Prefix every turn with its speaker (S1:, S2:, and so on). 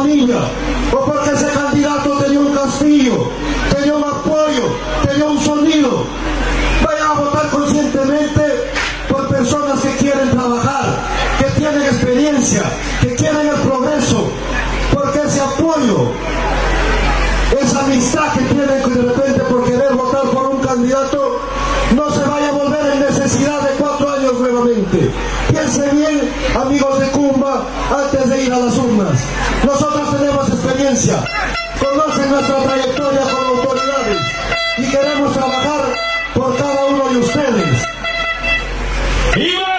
S1: familia, o porque ese candidato tenía un castillo, tenía un apoyo, tenía un sonido. Vayan a votar conscientemente por personas que quieren trabajar, que tienen experiencia, que quieren el progreso, porque ese apoyo, esa amistad que tienen de repente por querer votar por un candidato, no se vaya a volver en necesidad de 4 años nuevamente. Piense bien, amigos de Cumba, antes de ir a las urnas. Nosotros tenemos experiencia, conocen nuestra trayectoria como autoridades y queremos trabajar por cada uno de ustedes.
S2: ¡Viva!